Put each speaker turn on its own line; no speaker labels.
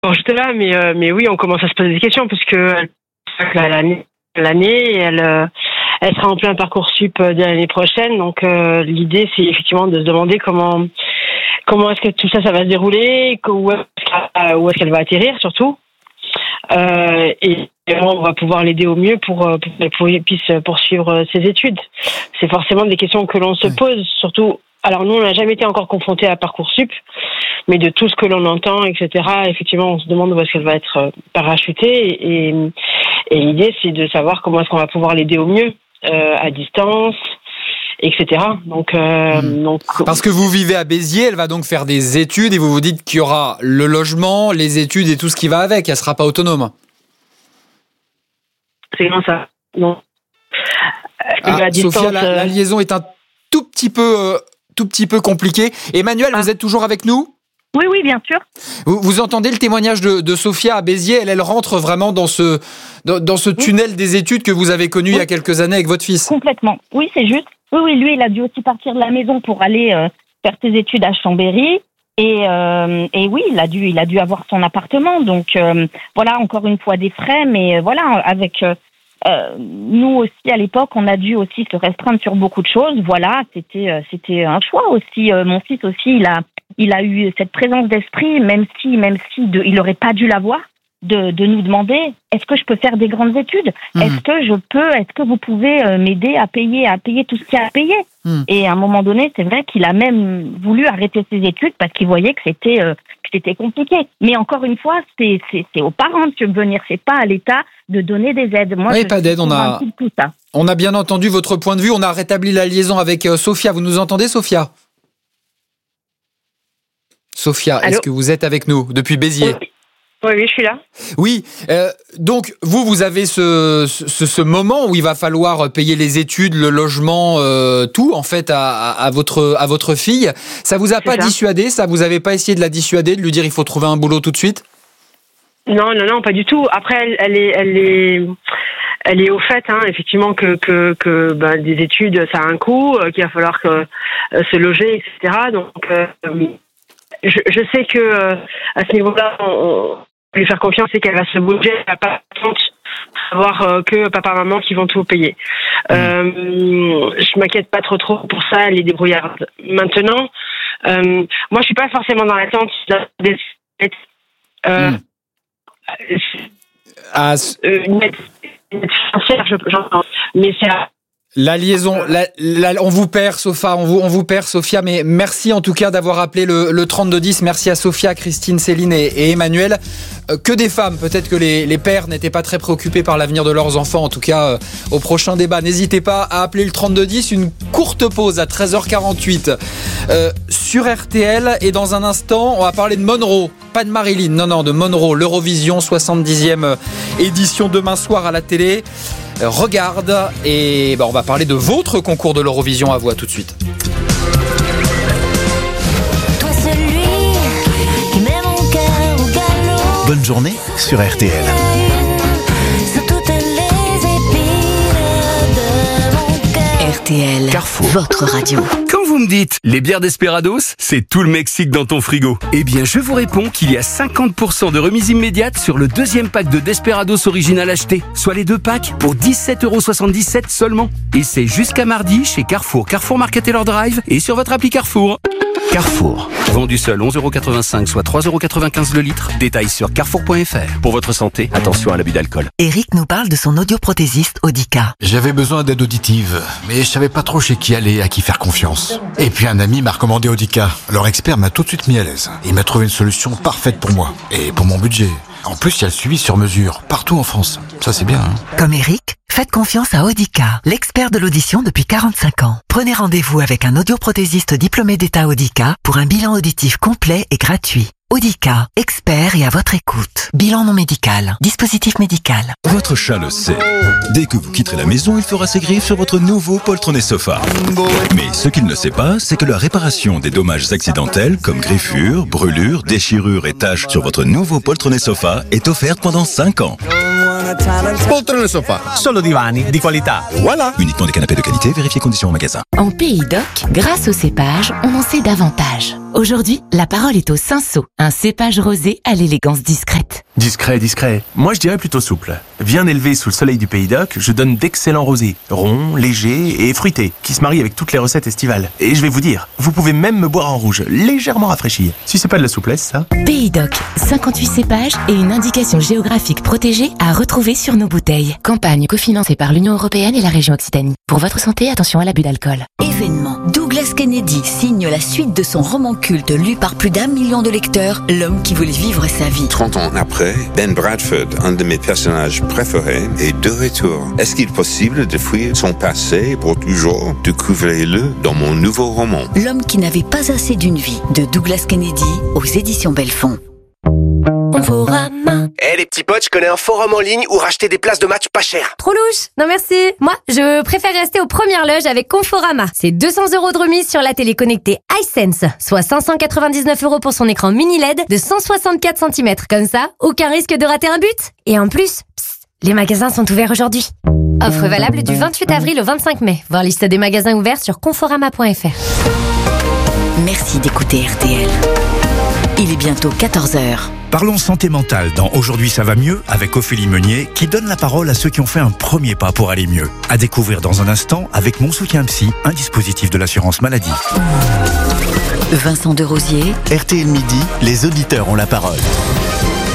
j'étais là, mais oui, on commence à se poser des questions puisque l'année, elle sera en plein Parcoursup de l'année prochaine. Donc l'idée, c'est effectivement de se demander comment est-ce que tout ça va se dérouler, où est-ce qu'elle va atterrir surtout, et comment on va pouvoir l'aider au mieux pour qu'elle puisse poursuivre ses études. C'est forcément des questions que l'on se pose, surtout. Alors nous, on n'a jamais été encore confrontés à Parcoursup, mais de tout ce que l'on entend, etc., effectivement, on se demande où est-ce qu'elle va être parachutée, et l'idée, c'est de savoir comment est-ce qu'on va pouvoir l'aider au mieux, à distance, etc. Donc,
parce que vous vivez à Béziers, elle va donc faire des études, et vous vous dites qu'il y aura le logement, les études et tout ce qui va avec. Elle sera pas autonome.
C'est vraiment ça. Non.
Sophia, la liaison est un tout petit peu compliquée. Emmanuel, vous êtes toujours avec nous ?
Oui, bien sûr.
Vous entendez le témoignage de Sophia à Béziers. Elle rentre vraiment dans ce tunnel des études que vous avez connu il y a quelques années avec votre fils.
Complètement. Oui, c'est juste. Oui, lui, il a dû aussi partir de la maison pour aller faire ses études à Chambéry. Et oui, il a dû avoir son appartement. Donc, voilà, encore une fois, des frais. Mais voilà, avec nous aussi, à l'époque, on a dû aussi se restreindre sur beaucoup de choses. Voilà, c'était un choix aussi. Mon fils aussi, il a eu cette présence d'esprit, même si il n'aurait pas dû l'avoir, de nous demander, est-ce que je peux faire des grandes études ? Est-ce que vous pouvez m'aider à payer tout ce qu'il y a à payer ? Et à un moment donné, c'est vrai qu'il a même voulu arrêter ses études parce qu'il voyait que c'était compliqué. Mais encore une fois, c'est aux parents de subvenir, c'est pas à l'État de donner des aides. Moi,
oui, pas d'aide, on a bien entendu votre point de vue, on a rétabli la liaison avec Sophia. Vous nous entendez, Sophia ? Sophia, allô ? Est-ce que vous êtes avec nous depuis Béziers ?
Oui, je suis là.
Oui, donc vous avez ce moment où il va falloir payer les études, le logement, tout en fait à votre fille. Ça vous a pas dissuadé ? Ça vous avez pas essayé de la dissuader, de lui dire il faut trouver un boulot tout de suite ?
Non, pas du tout. Après, elle est au fait, effectivement, que des études, ça a un coût, qu'il va falloir se loger, etc. Donc, je sais que à ce niveau-là, on peut lui faire confiance et qu'elle va se bouger. Elle n'a pas attendre savoir que papa, maman qui vont tout payer. Je m'inquiète pas trop pour ça. Elle est débrouillarde. Maintenant, moi, je suis pas forcément dans l'attente des une aide financière, j'entends. Mais c'est
la liaison, on vous perd, Sophia, mais merci en tout cas d'avoir appelé le 3210. Merci à Sophia, Christine, Céline et Emmanuel. Que des femmes, peut-être que les pères n'étaient pas très préoccupés par l'avenir de leurs enfants. En tout cas, au prochain débat, n'hésitez pas à appeler le 3210. Une courte pause à 13h48 sur RTL. Et dans un instant, on va parler de Monroe. Pas de Marilyn, non, de Monroe. L'Eurovision, 70e édition demain soir à la télé. Regarde, et on va parler de votre concours de l'Eurovision à vous, tout de suite.
Toi celui qui met mon cœur au galop.
Bonne journée sur RTL.
Sur toutes les épines de mon cœur.
RTL,
Carrefour,
votre radio.
Quand vous me dites les bières Desperados, c'est tout le Mexique dans ton frigo. Eh bien, je vous réponds qu'il y a 50% de remise immédiate sur le deuxième pack de Desperados original acheté, soit les 2 packs pour 17,77€ seulement. Et c'est jusqu'à mardi chez Carrefour, Carrefour Market Taylor Drive et sur votre appli Carrefour.
Carrefour.
Vendu seul 11,85€, soit 3,95€ le litre. Détails sur carrefour.fr. Pour votre santé, attention à l'abus d'alcool.
Eric nous parle de son audioprothésiste Audica.
J'avais besoin d'aide auditive, mais je savais pas trop chez qui aller, à qui faire confiance. Et puis un ami m'a recommandé Audica. Leur expert m'a tout de suite mis à l'aise. Il m'a trouvé une solution parfaite pour moi et pour mon budget. En plus, il y a le suivi sur mesure, partout en France. Ça, c'est bien, hein.
Comme Eric, faites confiance à Audica, l'expert de l'audition depuis 45 ans. Prenez rendez-vous avec un audioprothésiste diplômé d'État Audica pour un bilan auditif complet et gratuit. Audica, expert et à votre écoute. Bilan non médical, dispositif médical.
Votre chat le sait. Dès que vous quitterez la maison, il fera ses griffes sur votre nouveau poltronné sofa. Mais ce qu'il ne sait pas, c'est que la réparation des dommages accidentels comme griffures, brûlures, déchirures et taches sur votre nouveau poltronné sofa est offerte pendant 5 ans.
Poltrone Sofa.
Solo divani di qualità.
Voilà.
Uniquement des canapés de qualité, vérifiez conditions au magasin.
En Pays d'Oc, grâce au cépage, on en sait davantage. Aujourd'hui, la parole est au Cinsault, un cépage rosé à l'élégance discrète.
Discret. Moi, je dirais plutôt souple. Bien élevé sous le soleil du Pays d'Oc, je donne d'excellents rosés, ronds, légers et fruités, qui se marient avec toutes les recettes estivales. Et je vais vous dire, vous pouvez même me boire en rouge, légèrement rafraîchi. Si c'est pas de la souplesse, ça.
Pays d'Oc, 58 cépages et une indication géographique protégée à retrouver sur nos bouteilles. Campagne cofinancée par l'Union européenne et la région Occitanie. Pour votre santé, attention à l'abus d'alcool.
Événement. Douglas Kennedy signe la suite de son roman culte lu par plus d'1 million de lecteurs, L'homme qui voulait vivre sa vie.
30 ans après, Ben Bradford, un de mes personnages préférés, est de retour. Est-ce qu'il est possible de fuir son passé pour toujours? Découvrez-le dans mon nouveau roman.
L'homme qui n'avait pas assez d'une vie, de Douglas Kennedy, aux éditions Belfond.
Conforama.
Les petits potes, je connais un forum en ligne où racheter des places de match pas cher.
Trop louche. Non merci. Moi, je préfère rester aux premières loges avec Conforama. C'est 200 € de remise sur la télé connectée iSense, soit 599 € pour son écran mini LED de 164 cm. Comme ça, aucun risque de rater un but. Et en plus, les magasins sont ouverts aujourd'hui. Offre valable du 28 avril au 25 mai. Voir liste des magasins ouverts sur conforama.fr.
Merci d'écouter RTL. Il est bientôt 14h.
Parlons santé mentale dans Aujourd'hui ça va mieux avec Ophélie Meunier qui donne la parole à ceux qui ont fait un premier pas pour aller mieux. À découvrir dans un instant avec Mon Soutien Psy, un dispositif de l'assurance maladie.
Vincent Derosier.
RTL Midi, les auditeurs ont la parole.